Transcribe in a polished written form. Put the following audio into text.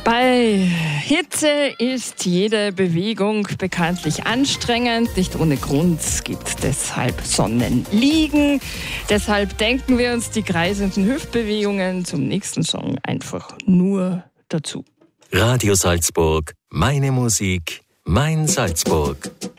Bei Hitze ist jede Bewegung bekanntlich anstrengend. Nicht ohne Grund gibt es deshalb Sonnenliegen. Deshalb denken wir uns die kreisenden Hüftbewegungen zum nächsten Song einfach nur dazu. Radio Salzburg, meine Musik, mein Salzburg.